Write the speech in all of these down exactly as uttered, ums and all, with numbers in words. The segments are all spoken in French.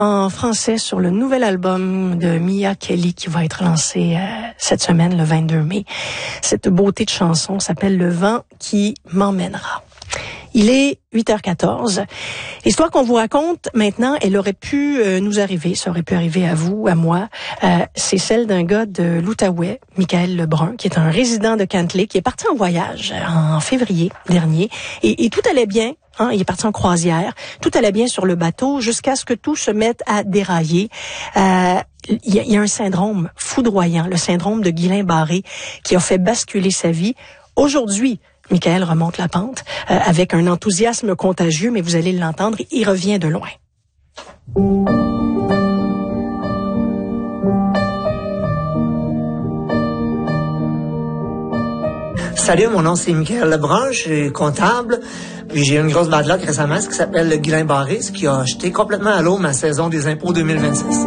en français sur le nouvel album de Mia Kelly qui va être lancé euh, cette semaine, le vingt-deux mai. Cette beauté de chanson s'appelle Le vent qui m'emmènera. Il est huit heures quatorze. L'histoire qu'on vous raconte maintenant, elle aurait pu euh, nous arriver, ça aurait pu arriver à vous, à moi. Euh, c'est celle d'un gars de l'Outaouais, Michael Lebrun, qui est un résident de Cantley, qui est parti en voyage en février dernier. Et, et tout allait bien. Hein, il est parti en croisière. Tout allait bien sur le bateau jusqu'à ce que tout se mette à dérailler. Euh, il y a, il y a un syndrome foudroyant, le syndrome de Guillain-Barré, qui a fait basculer sa vie. Aujourd'hui, Michael remonte la pente euh, avec un enthousiasme contagieux, mais vous allez l'entendre, il revient de loin. Salut, mon nom c'est Michael Lebrun, je suis comptable. Puis j'ai eu une grosse bad luck récemment, ce qui s'appelle le Guillain-Barré, ce qui a jeté complètement à l'eau ma saison des impôts deux mille vingt-six.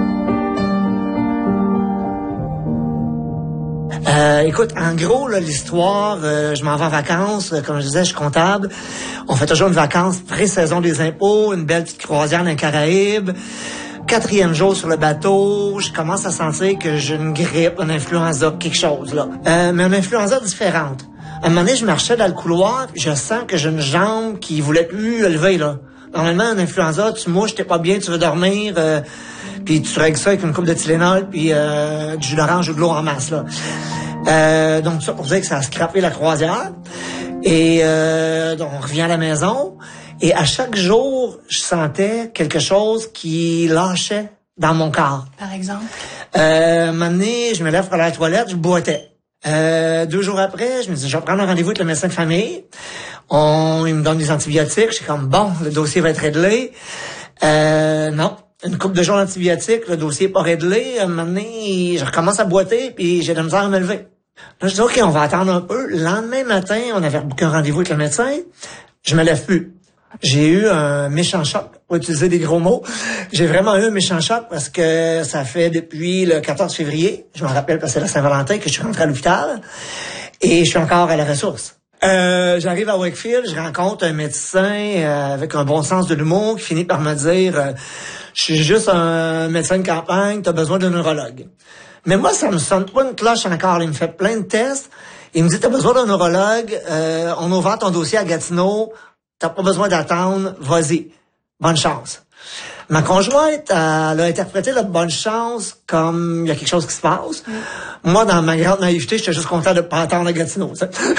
Euh, écoute, en gros, là, l'histoire, euh, je m'en vais en vacances, euh, comme je disais, je suis comptable. On fait toujours une vacance pré-saison des impôts, une belle petite croisière dans les Caraïbes. Quatrième jour sur le bateau, je commence à sentir que j'ai une grippe, une influenza, quelque chose, là. Euh, mais une influenza différente. À un moment donné, je marchais dans le couloir, puis je sens que j'ai une jambe qui voulait plus lever, là. Normalement, une influenza, tu mouches, t'es pas bien, tu veux dormir, euh, puis tu règles ça avec une coupe de Tylenol, puis euh, du jus d'orange ou de l'eau en masse, là. Euh, donc, ça pour dire que ça a scrappé la croisière. Et euh, donc, on revient à la maison. Et à chaque jour, je sentais quelque chose qui lâchait dans mon corps. Par exemple? Euh, un moment donné, je me lève pour aller à la toilette, je boitais. Euh, deux jours après, je me dis, je vais prendre un rendez-vous avec le médecin de famille. On, il me donne des antibiotiques. Je suis comme, bon, le dossier va être réglé. Euh, non. Une couple de jours d'antibiotiques, le dossier n'est pas réglé. À un moment donné, je recommence à boiter, puis j'ai de la misère à me lever. Là, je dis, OK, on va attendre un peu. Le lendemain matin, on avait booké un rendez-vous avec le médecin. Je me lève plus. J'ai eu un méchant choc, pour utiliser des gros mots. J'ai vraiment eu un méchant choc parce que ça fait depuis le quatorze février, je me rappelle parce que c'est la Saint-Valentin, que je suis rentré à l'hôpital et je suis encore à la ressource. Euh, j'arrive à Wakefield, je rencontre un médecin euh, avec un bon sens de l'humour qui finit par me dire euh, « Je suis juste un médecin de campagne, t'as besoin d'un neurologue. » Mais moi, ça me sonne pas une cloche encore. Il me fait plein de tests. Il me dit « T'as besoin d'un neurologue, euh, on a ouvert ton dossier à Gatineau, t'as pas besoin d'attendre, vas-y. Bonne chance. » Ma conjointe, elle a interprété la bonne chance comme il y a quelque chose qui se passe. Mm. Moi, dans ma grande naïveté, j'étais juste content de pas attendre à Gatineau.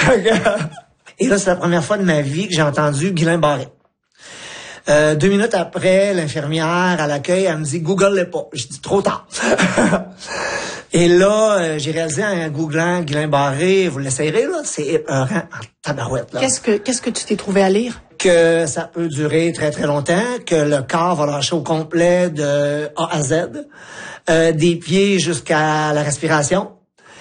Et là, c'est la première fois de ma vie que j'ai entendu Guillain-Barré. Euh, deux minutes après, l'infirmière à l'accueil, elle me dit « Google l'est pas ». Je dis « Trop tard ». Et là, euh, j'ai réalisé en googlant Guillain-Barré, vous l'essayerez, là, c'est épeurant en tabarouette, là. Qu'est-ce que, qu'est-ce que tu t'es trouvé à lire? Que ça peut durer très, très longtemps, que le corps va lâcher au complet de A à Z, euh, des pieds jusqu'à la respiration,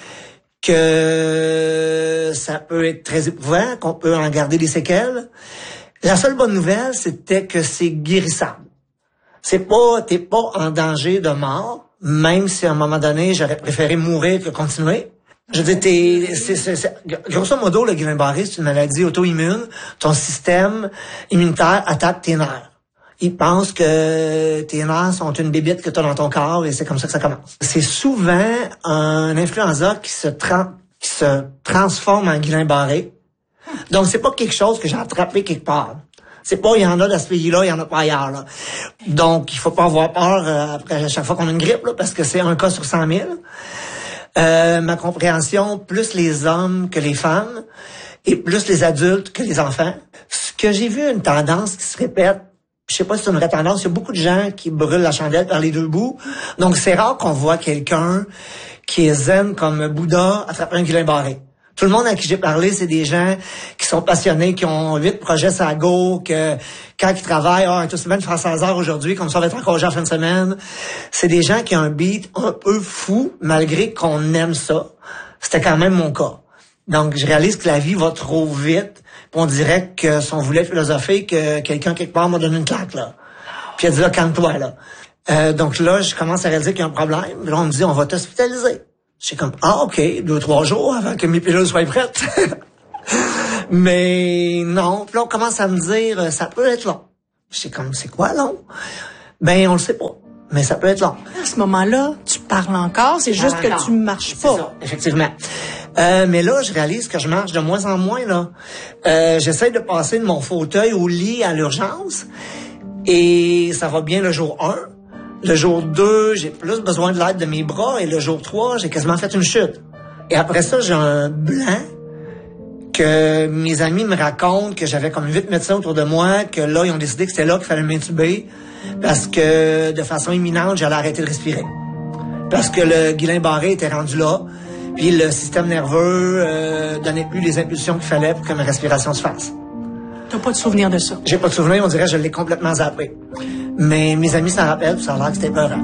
que ça peut être très éprouvant, qu'on peut en garder des séquelles. La seule bonne nouvelle, c'était que c'est guérissable. C'est pas, t'es pas en danger de mort, même si à un moment donné, j'aurais préféré mourir que continuer. Je veux dire, t'es, c'est, c'est, c'est, grosso modo, le Guillain-Barré, c'est une maladie auto-immune. Ton système immunitaire attaque tes nerfs. Il pense que tes nerfs sont une bébite que t'as dans ton corps et c'est comme ça que ça commence. C'est souvent un influenza qui se, tra- qui se transforme en Guillain-Barré. Donc, c'est pas quelque chose que j'ai attrapé quelque part. C'est pas, il y en a dans ce pays-là, il y en a pas ailleurs, là. Donc, il faut pas avoir peur euh, après à chaque fois qu'on a une grippe, là, parce que c'est un cas sur cent mille. Euh, ma compréhension, plus les hommes que les femmes, et plus les adultes que les enfants. Ce que j'ai vu, une tendance qui se répète, je sais pas si c'est une vraie tendance, il y a beaucoup de gens qui brûlent la chandelle par les deux bouts. Donc, c'est rare qu'on voit quelqu'un qui est zen comme Bouddha attraper un Guillain-Barré. Tout le monde à qui j'ai parlé, c'est des gens qui sont passionnés, qui ont huit projets à go, que quand ils travaillent, ah, oh, tout semaine, faire seize heures aujourd'hui, comme ça, on va être encore en fin de semaine. C'est des gens qui ont un beat un peu fou, malgré qu'on aime ça. C'était quand même mon cas. Donc, je réalise que la vie va trop vite. Puis on dirait que si on voulait philosopher, que quelqu'un quelque part m'a donné une claque, là. Puis il a dit, là, calme-toi, là. Euh, donc là, je commence à réaliser qu'il y a un problème. Là, on me dit, on va t'hospitaliser. J'ai comme, ah, OK, deux, trois jours avant que mes pilules soient prêtes. Mais non. Puis là, on commence à me dire, ça peut être long. J'ai comme, c'est quoi long? Ben, on le sait pas. Mais ça peut être long. À ce moment-là, tu parles encore, c'est juste que tu marches pas. C'est ça, effectivement. Euh, mais là, je réalise que je marche de moins en moins, là. Euh, j'essaie de passer de mon fauteuil au lit à l'urgence. Et ça va bien le jour un. Le jour deux, j'ai plus besoin de l'aide de mes bras. Et le jour trois, j'ai quasiment fait une chute. Et après ça, j'ai un blanc que mes amis me racontent que j'avais comme huit médecins autour de moi, que là, ils ont décidé que c'était là qu'il fallait m'intuber parce que de façon imminente, j'allais arrêter de respirer. Parce que le Guillain-Barré était rendu là, puis le système nerveux euh, donnait plus les impulsions qu'il fallait pour que ma respiration se fasse. T'as pas de souvenir de ça? J'ai pas de souvenir, on dirait que je l'ai complètement zappé. Mais mes amis s'en rappellent, puis ça a l'air que c'était peurant.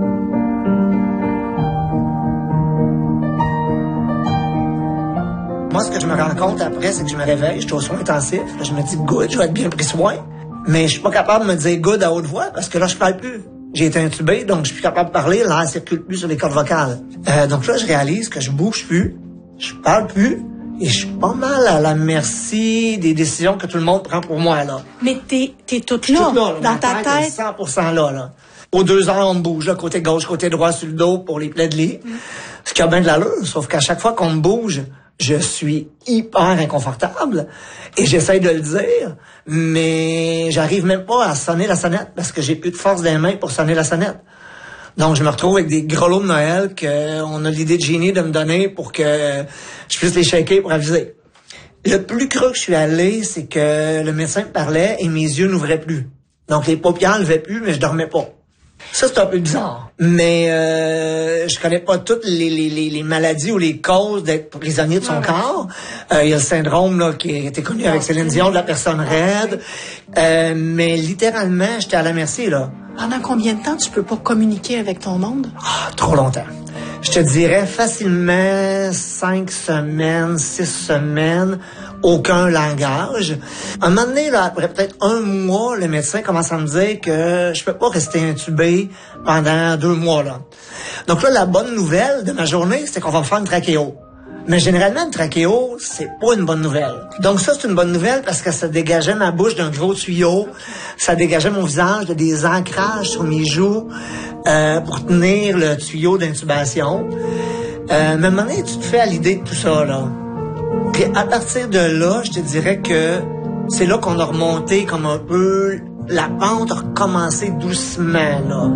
Moi, ce que je me rends compte après, c'est que je me réveille, je suis aux soins intensifs. Là, je me dis, good, je vais être bien pris soin. Mais je suis pas capable de me dire good à haute voix parce que là, je parle plus. J'ai été intubé, donc je suis plus capable de parler. L'air circule plus sur les cordes vocales. Euh, donc là, je réalise que je bouge plus, je parle plus et je suis pas mal à la merci des décisions que tout le monde prend pour moi, là. Mais t'es, t'es toute là, toute là, là, dans ma ta tête tête. est cent pour cent là, là. Aux deux heures, on me bouge, là, côté gauche, côté droit, sur le dos pour les plaies de lit. Mm. Ce qui a bien de l'allure, sauf qu'à chaque fois qu'on me bouge, je suis hyper inconfortable et j'essaye de le dire, mais j'arrive même pas à sonner la sonnette parce que j'ai plus de force des mains pour sonner la sonnette. Donc, je me retrouve avec des grelots de Noël qu'on a l'idée de génie de me donner pour que je puisse les shaker pour aviser. Le plus creux que je suis allé, c'est que le médecin me parlait et mes yeux n'ouvraient plus. Donc, les paupières ne levaient plus, mais je dormais pas. Ça, c'est un peu bizarre. Mais euh, je connais pas toutes les, les, les, les maladies ou les causes d'être prisonnier de son corps. Euh, il y a le syndrome là, qui a été connu avec Céline Dion de la personne raide. Euh, mais littéralement, j'étais à la merci, là. Pendant combien de temps tu peux pas communiquer avec ton monde? Ah, trop longtemps. Je te dirais facilement cinq semaines, six semaines, aucun langage. Un moment donné, là, après peut-être un mois, le médecin commence à me dire que je peux pas rester intubé pendant deux mois, là. Donc là, la bonne nouvelle de ma journée, c'est qu'on va me faire une trachéo. Mais généralement, une trachéo, c'est pas une bonne nouvelle. Donc ça, c'est une bonne nouvelle parce que ça dégageait ma bouche d'un gros tuyau. Ça dégageait mon visage de des ancrages sur mes joues euh, pour tenir le tuyau d'intubation. Euh, mais à un moment donné, tu te fais à l'idée de tout ça, là. Puis à partir de là, je te dirais que c'est là qu'on a remonté comme un peu... La pente a recommencé doucement, là.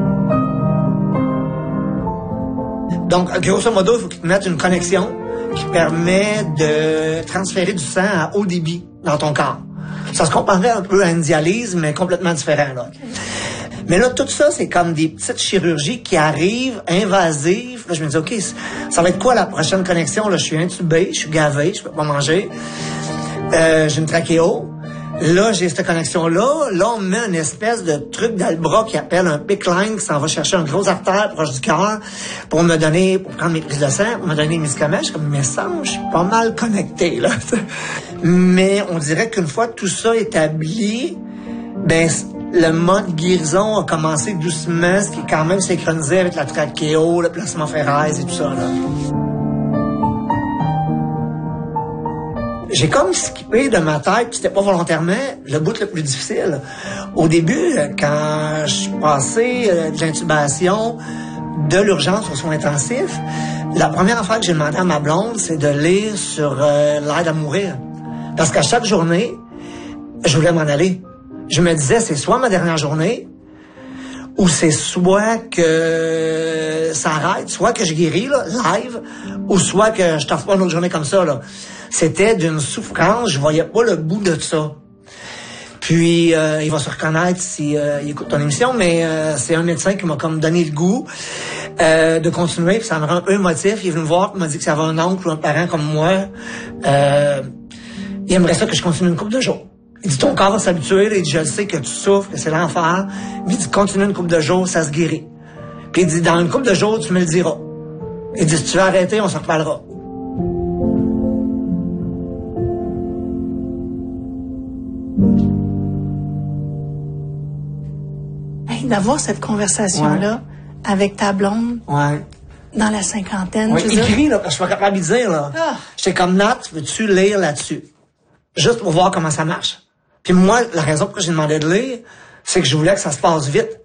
Donc, grosso modo, il faut qu'ils te mettent une connexion qui permet de transférer du sang à haut débit dans ton corps. Ça se comparerait un peu à une dialyse, mais complètement différent, là. Okay. Mais là, tout ça, c'est comme des petites chirurgies qui arrivent, invasives. Là, je me dis, OK, ça va être quoi la prochaine connexion? Là, je suis intubé, je suis gavé, je peux pas manger. Euh, j'ai une trachéo. Là, j'ai cette connexion-là. Là, on me met une espèce de truc dans le bras qui appelle un PICC line qui s'en va chercher un gros artère proche du cœur pour me donner, pour prendre mes prises de sang, pour me donner des médicaments. Je suis comme, mais ça, je suis pas mal connecté, là. Mais on dirait qu'une fois tout ça établi, ben, le mode guérison a commencé doucement, ce qui est quand même synchronisé avec la trachéo, le plasma ferraise et tout ça, là. J'ai comme skippé de ma tête, puis c'était pas volontairement, le bout le plus difficile. Au début, quand je suis passé de l'intubation de l'urgence aux soins intensifs, la première affaire que j'ai demandé à ma blonde, c'est de lire sur euh, l'aide à mourir. Parce qu'à chaque journée, je voulais m'en aller. Je me disais, c'est soit ma dernière journée, ou c'est soit que ça arrête, soit que je guéris, là, live, ou soit que je t'offre pas une autre journée comme ça, là. C'était d'une souffrance, je voyais pas le bout de ça. Puis, euh, il va se reconnaître si euh, il écoute ton émission, mais euh, c'est un médecin qui m'a comme donné le goût euh, de continuer, puis ça me rend un peu émotif. Il est venu me voir, il m'a dit que ça avait un oncle ou un parent comme moi. Euh, il aimerait ça que je continue une couple de jours. Il dit, ton corps va s'habituer, il dit, je le sais que tu souffres, que c'est l'enfer, mais il dit, continue une couple de jours, ça se guérit. Puis il dit, dans une couple de jours, tu me le diras. Il dit, si tu veux arrêter, on s'en reparlera. Hey, d'avoir cette conversation-là ouais. avec ta blonde ouais. dans la cinquantaine. Ouais, écrit, là, parce que je suis pas capable de dire, là. Ah. J'étais comme, Nat, veux-tu lire là-dessus? Juste pour voir comment ça marche. Puis moi, la raison pour laquelle j'ai demandé de lire, c'est que je voulais que ça se passe vite.